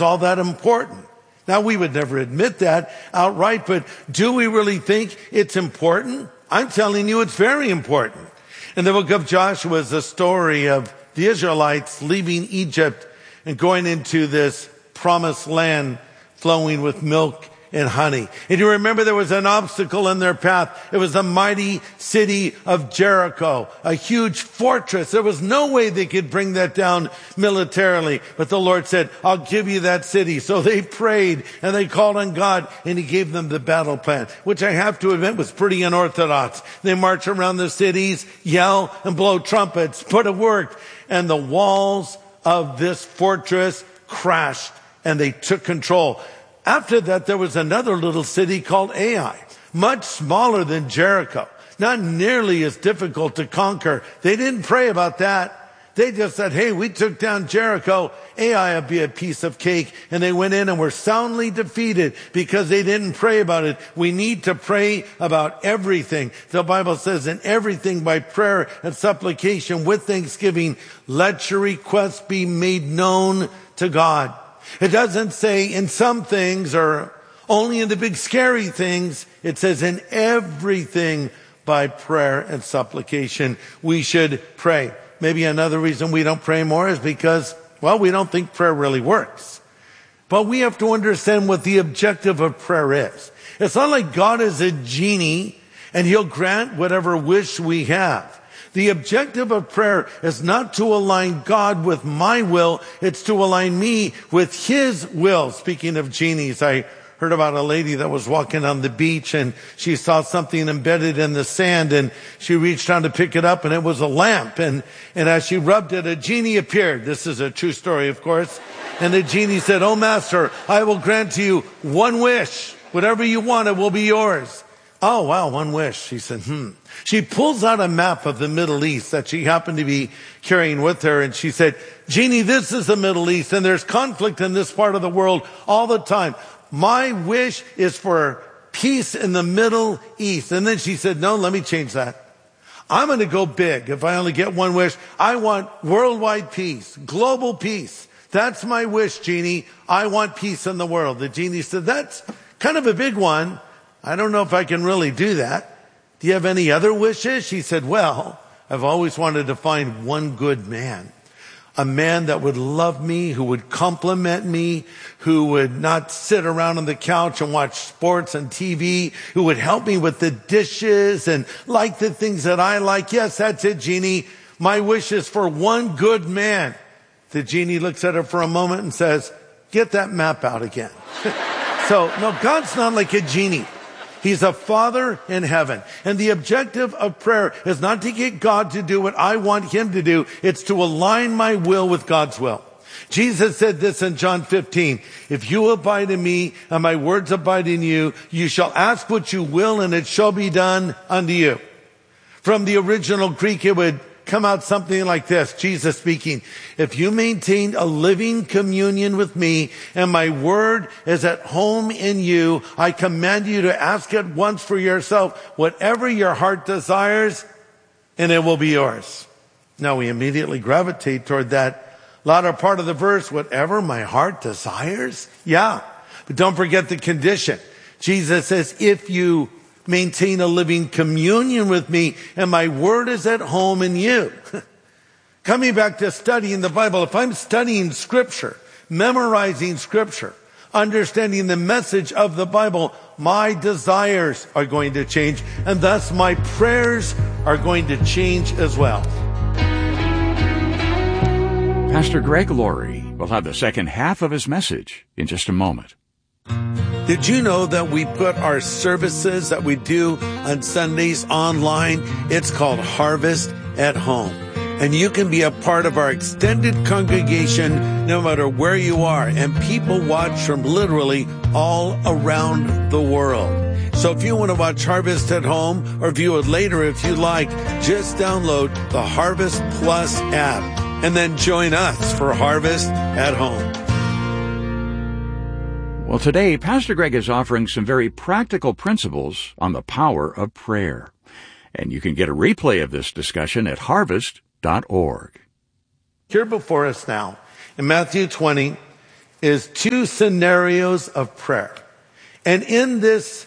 is all that important. Now, we would never admit that outright, but do we really think it's important? I'm telling you, it's very important. In the book of Joshua is the story of the Israelites leaving Egypt and going into this promised land flowing with milk and honey. And you remember there was an obstacle in their path. It was the mighty city of Jericho, a huge fortress. There was no way they could bring that down militarily. But the Lord said, I'll give you that city. So they prayed and they called on God and he gave them the battle plan, which I have to admit was pretty unorthodox. They march around the cities, yell and blow trumpets, but it worked. And the walls of this fortress crashed and they took control. After that, there was another little city called Ai, much smaller than Jericho, not nearly as difficult to conquer. They didn't pray about that. They just said, hey, we took down Jericho. Ai would be a piece of cake. And they went in and were soundly defeated because they didn't pray about it. We need to pray about everything. The Bible says, in everything by prayer and supplication with thanksgiving, let your requests be made known to God. It doesn't say in some things or only in the big scary things. It says in everything by prayer and supplication we should pray. Maybe another reason we don't pray more is because, well, we don't think prayer really works. But we have to understand what the objective of prayer is. It's not like God is a genie and he'll grant whatever wish we have. The objective of prayer is not to align God with my will. It's to align me with his will. Speaking of genies, I heard about a lady that was walking on the beach and she saw something embedded in the sand and she reached down to pick it up and it was a lamp. And as she rubbed it, a genie appeared. This is a true story, of course. And the genie said, oh, master, I will grant to you one wish. Whatever you want, it will be yours. Oh, wow, one wish. She said, She pulls out a map of the Middle East that she happened to be carrying with her. And she said, Genie, this is the Middle East and there's conflict in this part of the world all the time. My wish is for peace in the Middle East. And then she said, no, let me change that. I'm going to go big. If I only get one wish, I want worldwide peace, global peace. That's my wish, Genie. I want peace in the world. The genie said, that's kind of a big one. I don't know if I can really do that. Do you have any other wishes? She said, well, I've always wanted to find one good man. A man that would love me, who would compliment me, who would not sit around on the couch and watch sports and TV, who would help me with the dishes and like the things that I like. Yes, that's it, Genie. My wish is for one good man. The genie looks at her for a moment and says, get that map out again. So, no, God's not like a genie. He's a Father in heaven. And the objective of prayer is not to get God to do what I want him to do. It's to align my will with God's will. Jesus said this in John 15, if you abide in me and my words abide in you, you shall ask what you will and it shall be done unto you. From the original Greek, it would come out something like this. Jesus speaking, if you maintain a living communion with me and my word is at home in you, I command you to ask at once for yourself whatever your heart desires and it will be yours. Now we immediately gravitate toward that latter part of the verse, whatever my heart desires. Yeah, but don't forget the condition. Jesus says, if you maintain a living communion with me and my word is at home in you. Coming back to studying the Bible, if I'm studying scripture, memorizing scripture, understanding the message of the Bible, my desires are going to change and thus my prayers are going to change as well. Pastor Greg Laurie will have the second half of his message in just a moment. Did you know that we put our services that we do on Sundays online? It's called Harvest at Home. And you can be a part of our extended congregation no matter where you are. And people watch from literally all around the world. So if you want to watch Harvest at Home or view it later if you like, just download the Harvest Plus app and then join us for Harvest at Home. Well, today, Pastor Greg is offering some very practical principles on the power of prayer. And you can get a replay of this discussion at harvest.org. Here before us now, in Matthew 20, is two scenarios of prayer. And in this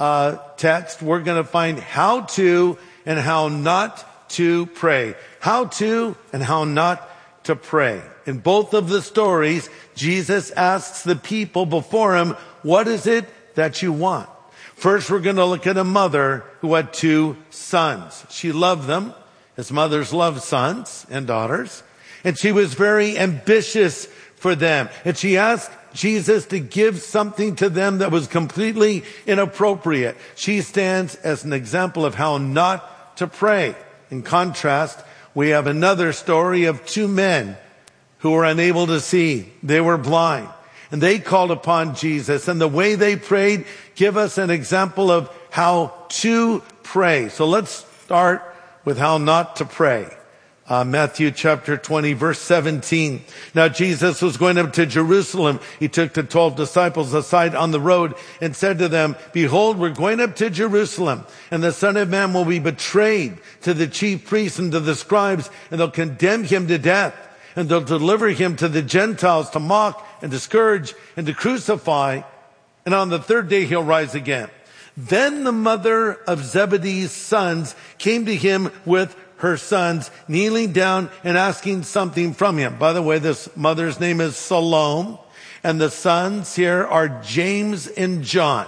text, we're going to find how to and how not to pray. How to and how not to pray. In both of the stories, Jesus asks the people before him, what is it that you want? First, we're going to look at a mother who had two sons. She loved them, as mothers love sons and daughters. And she was very ambitious for them. And she asked Jesus to give something to them that was completely inappropriate. She stands as an example of how not to pray. In contrast, we have another story of two men who were unable to see. They were blind. And they called upon Jesus. And the way they prayed give us an example of how to pray. So let's start with how not to pray. Matthew chapter 20, verse 17. Now Jesus was going up to Jerusalem. He took the 12 disciples aside on the road and said to them, behold, we're going up to Jerusalem, and the Son of Man will be betrayed to the chief priests and to the scribes, and they'll condemn him to death, and they'll deliver him to the Gentiles to mock and to scourge and to crucify, and on the third day he'll rise again. Then the mother of Zebedee's sons came to him with her sons, kneeling down and asking something from him. By the way, this mother's name is Salome, and the sons here are James and John.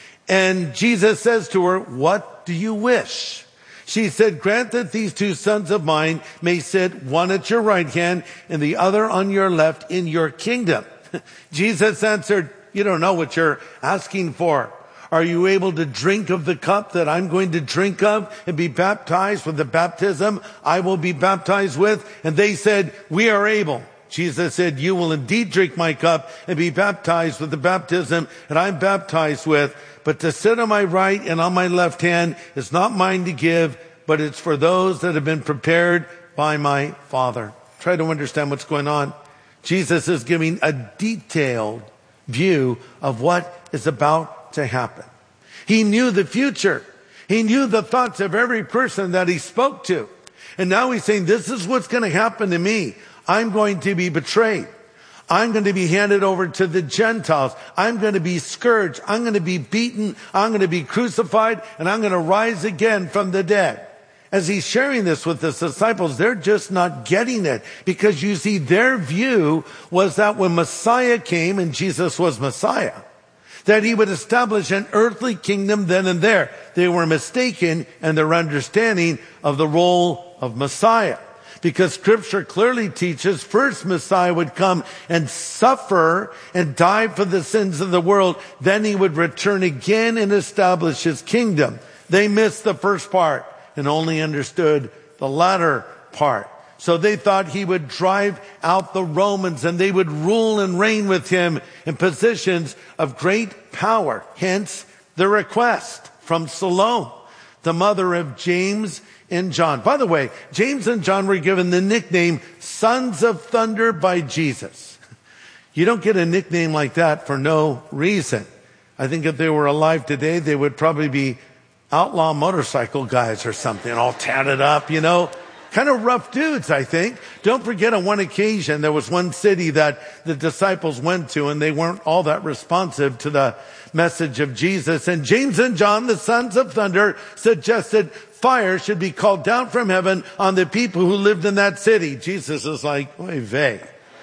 And Jesus says to her, what do you wish? She said, grant that these two sons of mine may sit, one at your right hand and the other on your left in your kingdom. Jesus answered, you don't know what you're asking for. Are you able to drink of the cup that I'm going to drink of and be baptized with the baptism I will be baptized with? And they said, we are able. Jesus said, you will indeed drink my cup and be baptized with the baptism that I'm baptized with. But to sit on my right and on my left hand is not mine to give, but it's for those that have been prepared by my Father. Try to understand what's going on. Jesus is giving a detailed view of what is about to happen. He knew the future. He knew the thoughts of every person that he spoke to. And now he's saying, this is what's going to happen to me. I'm going to be betrayed. I'm going to be handed over to the Gentiles. I'm going to be scourged. I'm going to be beaten. I'm going to be crucified, and I'm going to rise again from the dead. As he's sharing this with his disciples, they're just not getting it, because you see, their view was that when Messiah came, and Jesus was Messiah, that he would establish an earthly kingdom then and there. They were mistaken in their understanding of the role of Messiah, because Scripture clearly teaches first Messiah would come and suffer and die for the sins of the world. Then he would return again and establish his kingdom. They missed the first part and only understood the latter part. So they thought he would drive out the Romans and they would rule and reign with him in positions of great power. Hence the request from Salome, the mother of James and John. By the way, James and John were given the nickname Sons of Thunder by Jesus. You don't get a nickname like that for no reason. I think if they were alive today, they would probably be outlaw motorcycle guys or something, all tatted up, you know. Kind of rough dudes, I think. Don't forget, on one occasion, there was one city that the disciples went to, and they weren't all that responsive to the message of Jesus. And James and John, the sons of thunder, suggested fire should be called down from heaven on the people who lived in that city. Jesus is like, oy vey.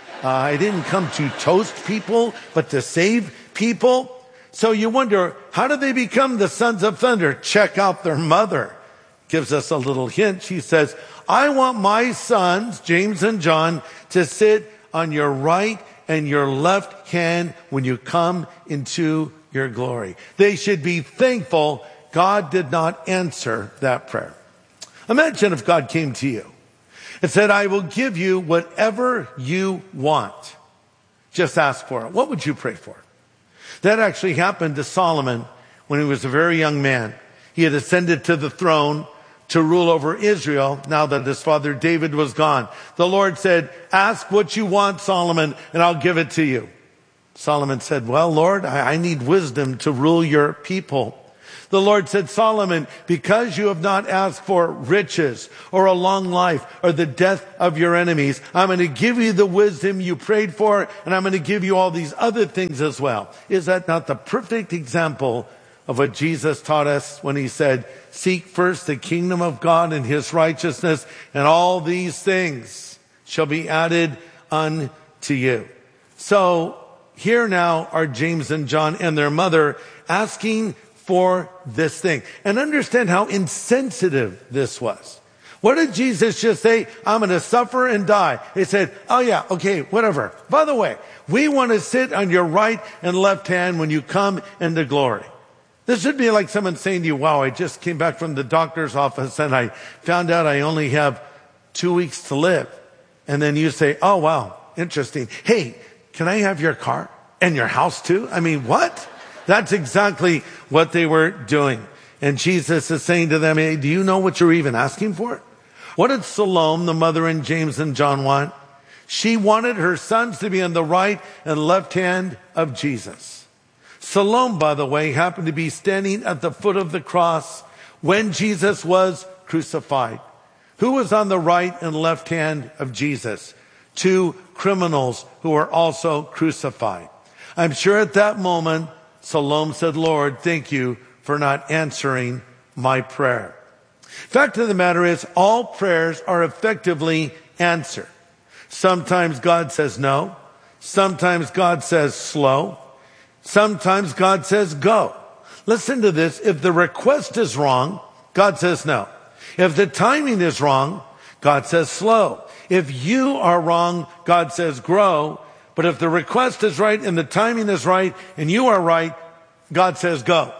I didn't come to toast people, but to save people. So you wonder, how did they become the sons of thunder? Check out their mother. Gives us a little hint. She says, I want my sons, James and John, to sit on your right and your left hand when you come into your glory. They should be thankful God did not answer that prayer. Imagine if God came to you and said, I will give you whatever you want. Just ask for it. What would you pray for? That actually happened to Solomon when he was a very young man. He had ascended to the throne to rule over Israel now that his father David was gone. The Lord said, ask what you want, Solomon, and I'll give it to you. Solomon said, well, Lord, I need wisdom to rule your people. The Lord said, Solomon, because you have not asked for riches or a long life or the death of your enemies, I'm going to give you the wisdom you prayed for, and I'm going to give you all these other things as well. Is that not the perfect example of what Jesus taught us when he said, seek first the kingdom of God and his righteousness, and all these things shall be added unto you. So here now are James and John and their mother asking for this thing. And understand how insensitive this was. What did Jesus just say? I'm going to suffer and die. They said, oh yeah, okay, whatever. By the way, we want to sit on your right and left hand when you come into glory. This should be like someone saying to you, wow, I just came back from the doctor's office and I found out I only have 2 weeks to live. And then you say, oh wow, interesting. Hey, can I have your car and your house too? I mean, what? That's exactly what they were doing. And Jesus is saying to them, hey, do you know what you're even asking for? What did Salome, the mother in James and John, want? She wanted her sons to be on the right and left hand of Jesus. Salome, by the way, happened to be standing at the foot of the cross when Jesus was crucified. Who was on the right and left hand of Jesus? 2 criminals who were also crucified. I'm sure at that moment, Salome said, Lord, thank you for not answering my prayer. Fact of the matter is, all prayers are effectively answered. Sometimes God says no. Sometimes God says slow. Sometimes God says go. Listen to this. If the request is wrong, God says no. If the timing is wrong, God says slow. If you are wrong, God says grow. But if the request is right and the timing is right and you are right, God says go.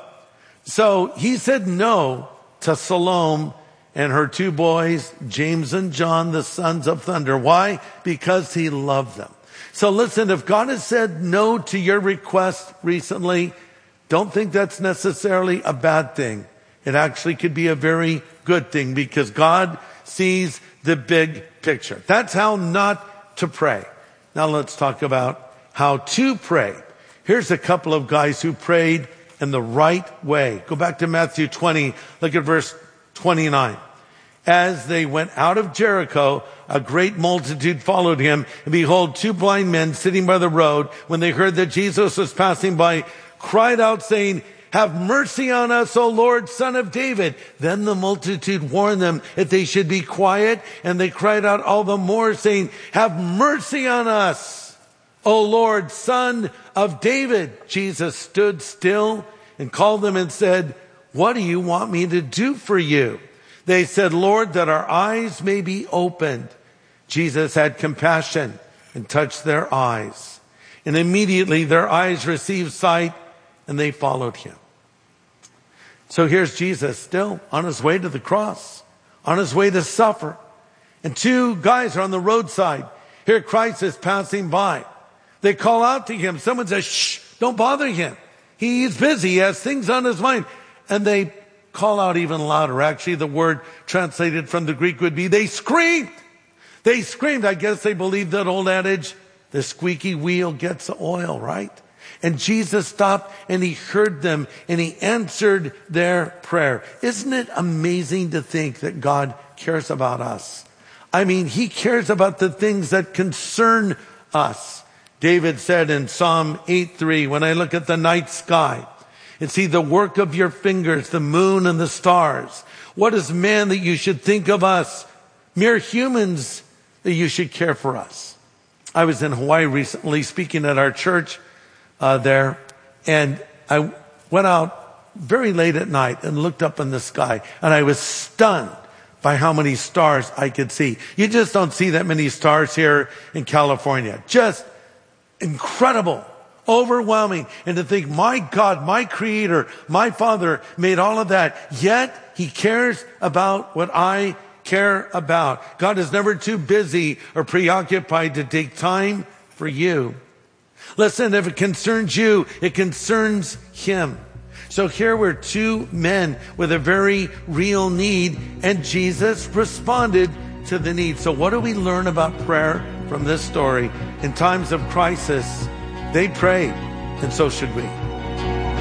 So he said no to Salome and her 2 boys, James and John, the sons of thunder. Why? Because he loved them. So listen, if God has said no to your request recently, don't think that's necessarily a bad thing. It actually could be a very good thing because God sees the big picture. That's how not to pray. Now let's talk about how to pray. Here's a couple of guys who prayed in the right way. Go back to Matthew 20, look at verse 29. As they went out of Jericho, a great multitude followed him, and behold, 2 blind men sitting by the road, when they heard that Jesus was passing by, cried out saying, have mercy on us, O Lord, Son of David. Then the multitude warned them that they should be quiet, and they cried out all the more, saying, have mercy on us, O Lord, Son of David. Jesus stood still and called them and said, what do you want me to do for you? They said, Lord, that our eyes may be opened. Jesus had compassion and touched their eyes. And immediately their eyes received sight, and they followed him. So here's Jesus still on his way to the cross, on his way to suffer. And 2 guys are on the roadside. Here Christ is passing by. They call out to him. Someone says, shh, don't bother him. He's busy. He has things on his mind. And they call out even louder. Actually, the word translated from the Greek would be they screamed. They screamed. I guess they believed that old adage, the squeaky wheel gets the oil, right? And Jesus stopped and he heard them and he answered their prayer. Isn't it amazing to think that God cares about us? I mean, he cares about the things that concern us. David said in Psalm 8:3, when I look at the night sky and see the work of your fingers, the moon and the stars, what is man that you should think of us? Mere humans that you should care for us. I was in Hawaii recently speaking at our church there, and I went out very late at night and looked up in the sky, and I was stunned by how many stars I could see. You just don't see that many stars here in California. Just incredible, overwhelming. And to think, my God, my Creator, my Father made all of that, yet he cares about what I care about. God is never too busy or preoccupied to take time for you. Listen, if it concerns you, it concerns him. So here were 2 men with a very real need, and Jesus responded to the need. So what do we learn about prayer from this story? In times of crisis, they prayed, and so should we.